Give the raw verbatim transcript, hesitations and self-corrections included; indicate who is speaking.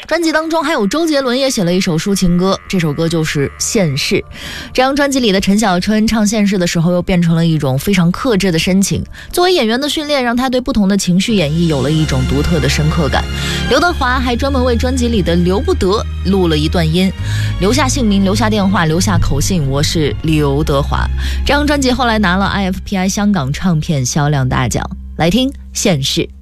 Speaker 1: 专辑当中还有周杰伦也写了一首抒情歌，这首歌就是《现世》。这张专辑里的陈小春唱《现世》的时候，又变成了一种非常克制的深情。作为演员的训练，让他对不同的情绪演绎有了一种独特的深刻感。刘德华还专门为专辑里的刘不得录了一段音，留下姓名，留下电话，留下口信，我是刘德华。这张专辑后来拿了 I F P I 香港唱片销量大奖。来听《现世》。